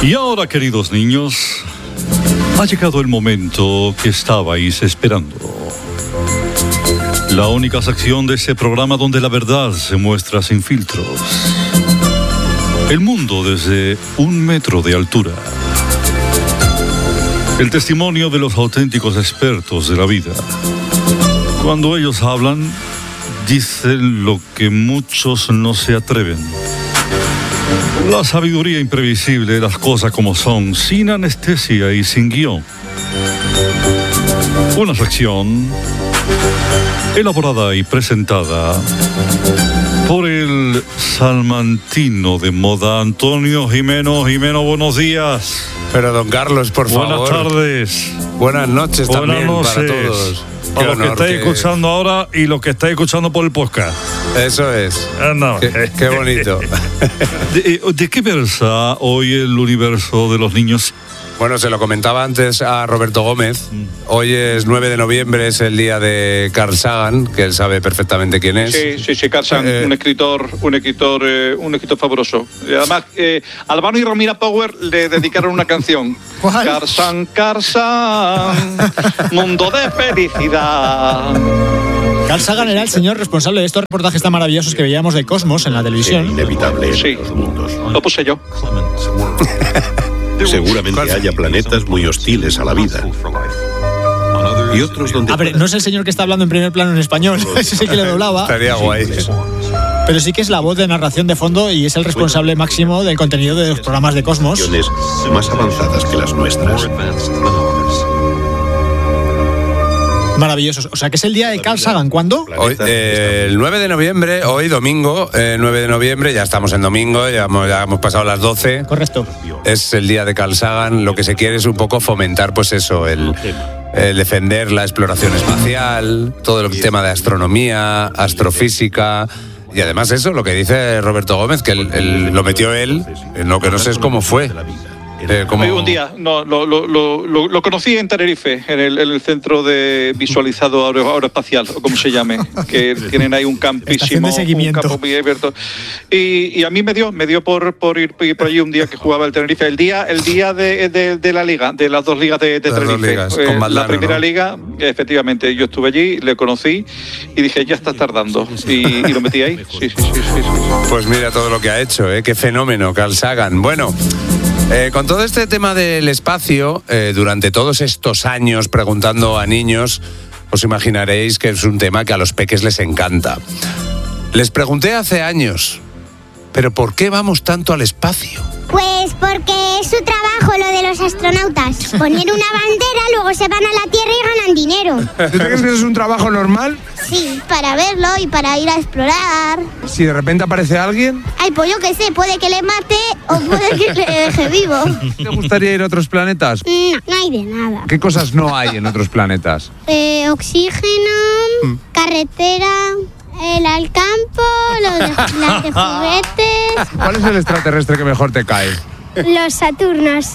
Y ahora, queridos niños, ha llegado el momento que estabais esperando. La única sección de este programa donde la verdad se muestra sin filtros. El mundo desde 1 metro de altura. El testimonio de los auténticos expertos de la vida. Cuando ellos hablan, dicen lo que muchos no se atreven. La sabiduría imprevisible de las cosas como son, sin anestesia y sin guión. Una sección elaborada y presentada por el salmantino de moda Antonio Jimeno. Jimeno, buenos días. Pero don Carlos, por favor. Buenas tardes. Buenas noches también para todos. A los que estáis escuchando ahora y los que estáis escuchando por el podcast. Eso es. No. Qué bonito. ¿De qué versa hoy el universo de los niños? Bueno, se lo comentaba antes a Roberto Gómez. Hoy es 9 de noviembre, es el día de Carl Sagan, que él sabe perfectamente quién es. Sí, Carl Sagan, un escritor fabuloso. Además, Albano y Romina Power le dedicaron una canción. ¿Cuál? Carl Sagan, mundo de felicidad. Carl Sagan era el señor responsable de estos reportajes tan maravillosos que veíamos de Cosmos en la televisión. Inevitable Sí, en los mundos. lo puse yo. Seguramente haya planetas muy hostiles a la vida. Y otros donde... A ver, no es el señor que está hablando en primer plano en español, ese sí que le doblaba. Estaría guay. Pero sí que es la voz de narración de fondo y es el responsable máximo del contenido de los programas de Cosmos. más avanzadas que las nuestras. Maravillosos. O sea, que es el día de Carl Sagan. ¿Cuándo? Hoy, el 9 de noviembre, hoy domingo, 9 de noviembre, ya estamos en domingo, ya hemos pasado las 12. Correcto. Es el día de Carl Sagan. Lo que se quiere es un poco fomentar, pues eso, el defender la exploración espacial, todo el tema de astronomía, astrofísica. Y además eso, lo que dice Roberto Gómez, que lo metió él, lo que no sé es cómo fue. Un día, lo conocí en Tenerife, en el centro de visualizado aeroespacial, o como se llame, que tienen ahí un campísimo, de seguimiento. un campo muy abierto. Y a mí me dio por ir por allí un día que jugaba el Tenerife, el día de la liga, de las 2 ligas de Las 2 Tenerife. ligas, con Valdano, la primera ¿no? liga, efectivamente, yo estuve allí, le conocí y dije, ya está tardando. Y lo metí ahí. Sí. Pues mira todo lo que ha hecho, qué fenómeno, Carl Sagan. Bueno, con todo este tema del espacio, durante todos estos años preguntando a niños, os imaginaréis que es un tema que a los peques les encanta. Les pregunté hace años, ¿pero por qué vamos tanto al espacio? Pues porque es su trabajo lo de los astronautas. Poner una bandera, luego se van a la Tierra y ganan dinero. ¿Tú crees que eso es un trabajo normal? Sí, para verlo y para ir a explorar. Si de repente aparece alguien, Ay, pues yo qué sé, puede que le mate o puede que le deje vivo. ¿te gustaría ir a otros planetas? No hay de nada. ¿Qué cosas no hay en otros planetas? Oxígeno, carretera, el al campo, las de juguetes, ¿Cuál es el extraterrestre que mejor te cae? los Saturnos.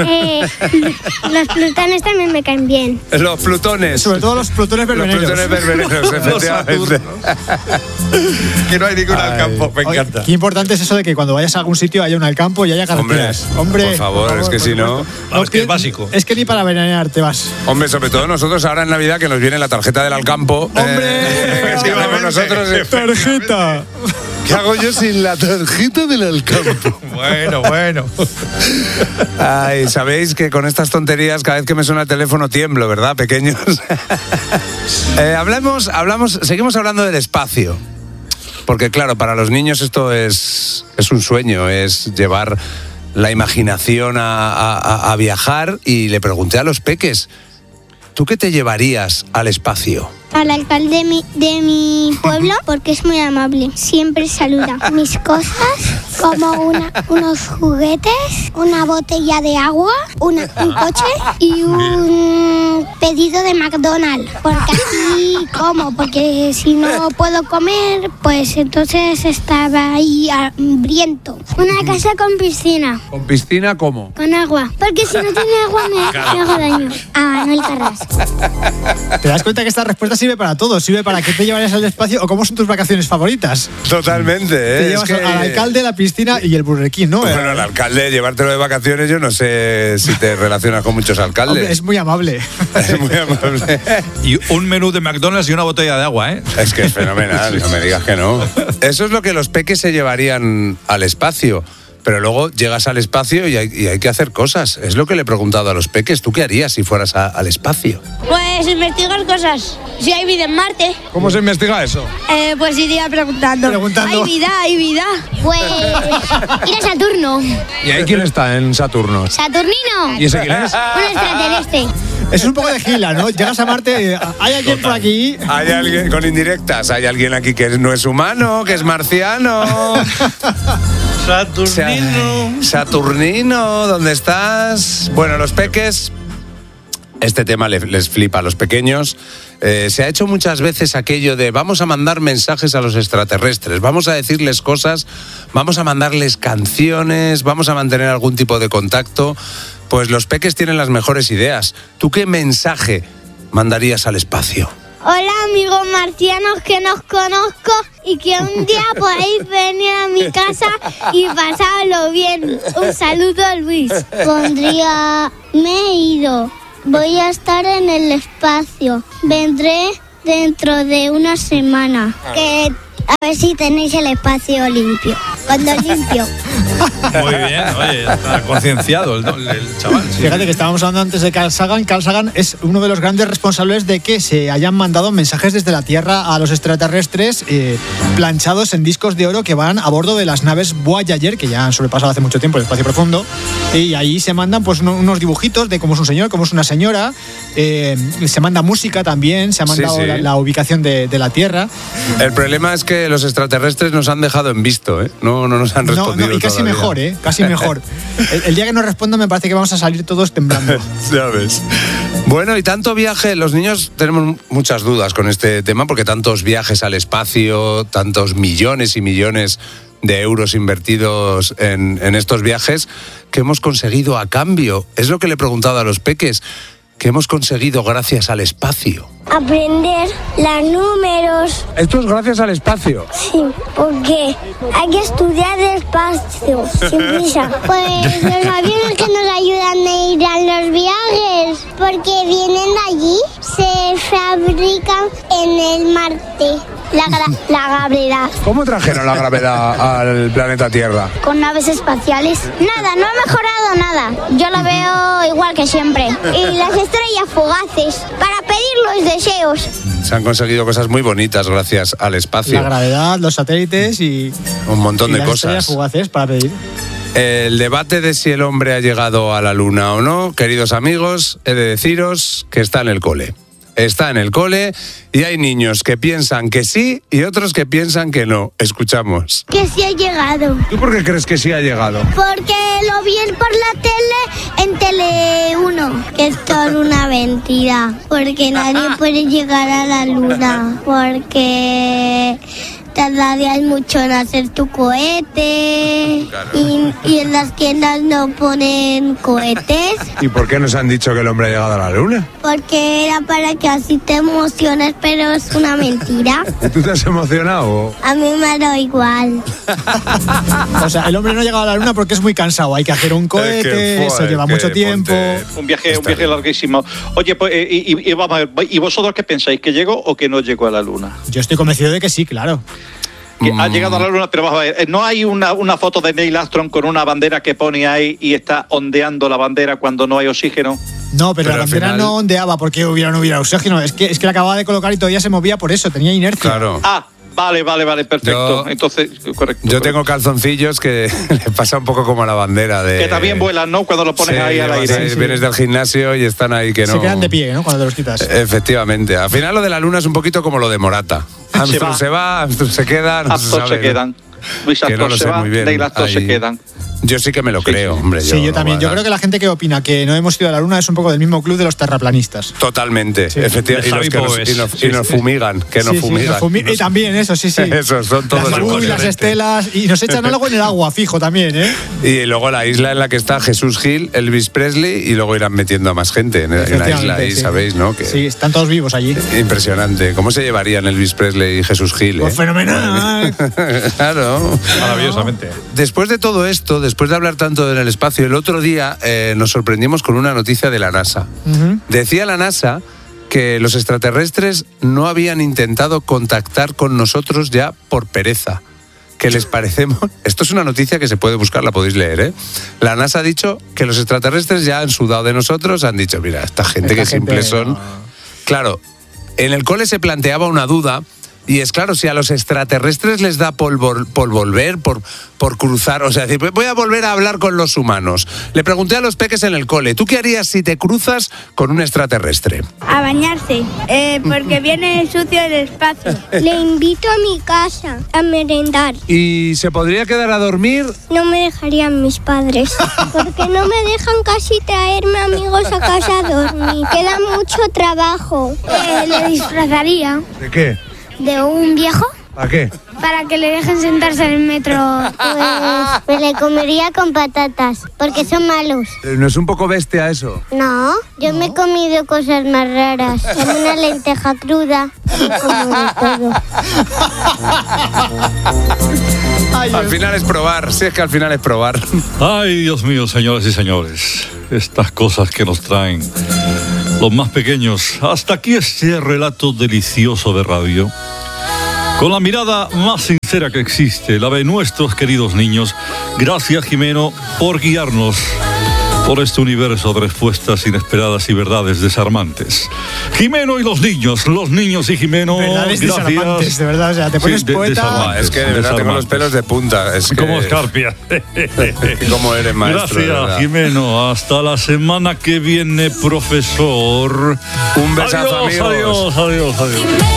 Los Plutones también me caen bien. Los plutones. Sobre todo los plutones verbeneros. Los plutones verbeneros, efectivamente. Que no hay ninguno al campo, me Oye, encanta. qué importante es eso de que cuando vayas a algún sitio haya un al campo y haya carreteras. Hombre, por favor, es que si no... Es que es básico. Es que ni para venenear te vas. Hombre, sobre todo nosotros ahora en Navidad que nos viene la tarjeta del Alcampo. ¡Hombre! Es que hacemos nosotros... ¡Tarjeta! ¿Qué hago yo sin la tarjeta del Alcampo? Bueno. Ay, sabéis que con estas tonterías cada vez que me suena el teléfono tiemblo, ¿verdad, pequeños? Seguimos hablando del espacio. Porque claro, para los niños esto es un sueño, es llevar la imaginación a viajar. Y le pregunté a los peques, ¿tú qué te llevarías al espacio? Al alcalde de mi pueblo, porque es muy amable. Siempre saluda. Mis cosas, como unos juguetes, una botella de agua, un coche y un pedido de McDonald's. Porque así como, porque si no puedo comer, pues entonces estaba ahí hambriento. Una casa con piscina. ¿Con piscina cómo? Con agua. Porque si no tiene agua me hago daño. A Manuel Carras. ¿Te das cuenta que esta respuesta sirve para todo. Sirve para qué te llevarías al espacio o cómo son tus vacaciones favoritas. Totalmente, ¿eh? Te llevas al alcalde, la piscina y el Burger King, ¿no? Bueno, el alcalde, llevártelo de vacaciones, yo no sé si te relacionas con muchos alcaldes. Hombre, es muy amable. Es muy amable. Y un menú de McDonald's y una botella de agua, ¿eh? Es que es fenomenal, no me digas que no. Eso es lo que los peques se llevarían al espacio. Pero luego llegas al espacio y hay que hacer cosas. Es lo que le he preguntado a los peques. ¿Tú qué harías si fueras al espacio? Pues investigar cosas. Si hay vida en Marte, ¿Cómo se investiga eso? pues iría preguntando. Hay vida. Pues ir a Saturno. ¿Y ahí quién está en Saturno? ¿Saturnino? ¿Y ese quién es? Un extraterrestre. Es un poco de gila, ¿no? Llegas a Marte, hay alguien por aquí. Hay alguien con indirectas. Hay alguien aquí que no es humano, que es marciano. Saturnino, ¿dónde estás? Bueno, los peques, este tema les flipa a los pequeños. Se ha hecho muchas veces aquello de vamos a mandar mensajes a los extraterrestres, vamos a decirles cosas, vamos a mandarles canciones, vamos a mantener algún tipo de contacto. Pues los peques tienen las mejores ideas. ¿Tú qué mensaje mandarías al espacio? Hola amigos marcianos que nos conozco y que un día podéis venir a mi casa y pasarlo bien. Un saludo, Luis. Pondría, me he ido, voy a estar en el espacio, vendré dentro de una semana. Que a ver si tenéis el espacio limpio, cuando limpio. Muy bien, oye, está concienciado el chaval. Sí. Fíjate que estábamos hablando antes de Carl Sagan. Carl Sagan es uno de los grandes responsables de que se hayan mandado mensajes desde la Tierra a los extraterrestres planchados en discos de oro que van a bordo de las naves Voyager, que ya han sobrepasado hace mucho tiempo el espacio profundo. Y ahí se mandan pues unos dibujitos de cómo es un señor, cómo es una señora. Se manda música también, se ha mandado Sí. la ubicación de la Tierra. El problema es que los extraterrestres nos han dejado en visto, ¿eh? No nos han respondido. Y casi todavía. mejor, casi mejor. El día que nos respondan me parece que vamos a salir todos temblando. Ya ves. Bueno, y tanto viaje, los niños tenemos muchas dudas con este tema porque tantos viajes al espacio, tantos millones y millones de euros invertidos en estos viajes, ¿qué hemos conseguido a cambio? Es lo que le he preguntado a los peques. ¿Qué hemos conseguido gracias al espacio? Aprender los números. Esto es gracias al espacio. Sí, porque hay que estudiar despacio, sin prisa. Pues los aviones que nos ayudan a ir a los viajes, porque vienen de allí, se fabrican en el Marte. La gravedad. ¿Cómo trajeron la gravedad al planeta Tierra? Con naves espaciales. Nada, no ha mejorado nada. Yo la veo igual que siempre. Y las estrellas fugaces, para pedir los deseos. Se han conseguido cosas muy bonitas gracias al espacio. La gravedad, los satélites y Un montón de las estrellas cosas. fugaces para pedir. El debate de si el hombre ha llegado a la luna o no, queridos amigos, he de deciros que está en el cole. Está en el cole y hay niños que piensan que sí y otros que piensan que no. Escuchamos. Que sí ha llegado. ¿Tú por qué crees que sí ha llegado? Porque lo vi por la tele en Tele 1. Que es toda una mentira. Porque nadie puede llegar a la luna. Porque tardarías mucho en hacer tu cohete. Y en las tiendas no ponen cohetes. ¿Y por qué nos han dicho que el hombre ha llegado a la luna? Porque era para que así te emociones, pero es una mentira. ¿Tú te has emocionado? A mí me da igual. O sea, el hombre no ha llegado a la luna porque es muy cansado. Hay que hacer un cohete, eso lleva mucho tiempo. Un viaje larguísimo. Oye, pues, y vamos a ver, ¿y vosotros qué pensáis? ¿Que llegó o que no llegó a la luna? Yo estoy convencido de que sí, claro. Que ha llegado a la luna, pero vamos a ver, ¿no hay una foto de Neil Armstrong con una bandera que pone ahí y está ondeando la bandera cuando no hay oxígeno? No, pero la al bandera final- no ondeaba porque no hubiera oxígeno. Es que la acababa de colocar y todavía se movía por eso, tenía inercia. Claro. Ah, vale, perfecto. Yo- Entonces, correcto. Yo tengo calzoncillos que le pasa un poco como a la bandera de... Que también vuelan, ¿no? Cuando lo pones Sí, ahí al vas aire. ahí, Sí. Vienes del gimnasio y están ahí que no... Se quedan de pie, ¿no? Cuando te los quitas. Efectivamente. Al final lo de la luna es un poquito como lo de Morata. Armstrong se va, Armstrong se queda. No se Armstrong sabe, se ¿no? quedan. Luis Que no Armstrong lo se sé va, muy bien. Neil Armstrong se Ahí. quedan. Yo sí que me lo creo, hombre. Sí, yo también. Yo creo que la gente que opina que no hemos ido a la Luna es un poco del mismo club de los terraplanistas. Totalmente, Sí. efectivamente. Y nos fumigan, que nos fumigan. Y también eso, sí. Eso, son todos las iguales. las estelas, y nos echan algo en el agua, fijo también, ¿eh? Y luego la isla en la que está Jesús Gil, Elvis Presley, y luego irán metiendo a más gente en la isla ahí, sí. ¿sabéis, no? Que sí, están todos vivos allí. impresionante. ¿Cómo se llevarían Elvis Presley y Jesús Gil? Pues fenomenal. Claro. Maravillosamente. Después de todo esto, después de hablar tanto en el espacio, el otro día nos sorprendimos con una noticia de la NASA. Decía la NASA que los extraterrestres no habían intentado contactar con nosotros ya por pereza. Que les parecemos... Esto es una noticia que se puede buscar, la podéis leer, ¿eh? La NASA ha dicho que los extraterrestres ya han sudado de nosotros, han dicho, mira, esta gente que simples son... No. Claro, en el cole se planteaba una duda, y es claro, si a los extraterrestres les da por volver, por cruzar, o sea, decir, voy a volver a hablar con los humanos. Le pregunté a los peques en el cole, ¿tú qué harías si te cruzas con un extraterrestre? A bañarse, porque viene sucio el espacio. Le invito a mi casa a merendar. ¿Y se podría quedar a dormir? No me dejarían mis padres, porque no me dejan casi traerme amigos a casa a dormir. Queda mucho trabajo. Le disfrazaría ¿De qué? ¿De un viejo? ¿Para qué? para que le dejen sentarse en el metro. Pues me le comería con patatas, porque son malos. ¿No es un poco bestia eso? No, yo me he comido cosas más raras, como una lenteja cruda, como de todo. Al final es probar, si es que al final es probar. Ay, Dios mío, señoras y señores, estas cosas que nos traen los más pequeños. Hasta aquí este relato delicioso de radio, con la mirada más sincera que existe, la de nuestros queridos niños. Gracias, Jimeno, por guiarnos por este universo de respuestas inesperadas y verdades desarmantes. Jimeno y los niños y Jimeno, verdades desarmantes, de verdad, o sea, te pones poeta. Es que de verdad tengo los pelos de punta. Es que... Como escarpia. Como eres maestro. Gracias, Jimeno. Hasta la semana que viene, profesor. Un besazo, amigos. Adiós.